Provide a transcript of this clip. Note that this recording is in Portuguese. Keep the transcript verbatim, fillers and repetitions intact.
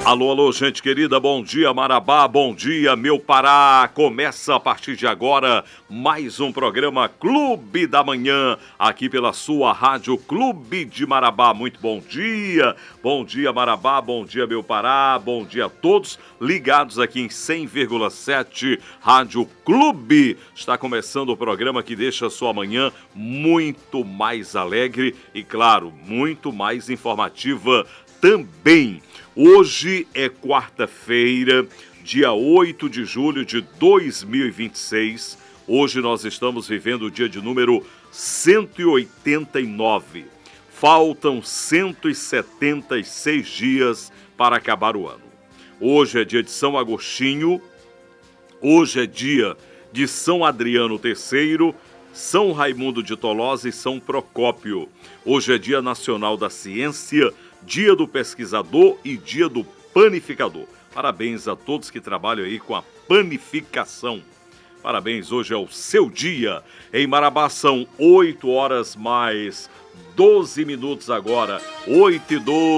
Alô, alô, gente querida, bom dia Marabá, bom dia meu Pará. Começa a partir de agora mais um programa Clube da Manhã, aqui pela sua rádio Clube de Marabá. Muito bom dia, bom dia Marabá, bom dia meu Pará, bom dia a todos ligados aqui em cem vírgula sete Rádio Clube. Está começando o programa que deixa a sua manhã muito mais alegre e, claro, muito mais informativa também. Hoje é quarta-feira, dia oito de julho de dois mil e vinte e seis. Hoje nós estamos vivendo o dia de número cento e oitenta e nove. Faltam cento e setenta e seis dias para acabar o ano. Hoje é dia de São Agostinho, hoje é dia de São Adriano terceiro, São Raimundo de Tolosa e São Procópio. Hoje é dia nacional da ciência, dia do pesquisador e dia do panificador. Parabéns a todos que trabalham aí com a panificação. Parabéns, hoje é o seu dia. Em Marabá são oito horas mais doze minutos agora, oito e doze.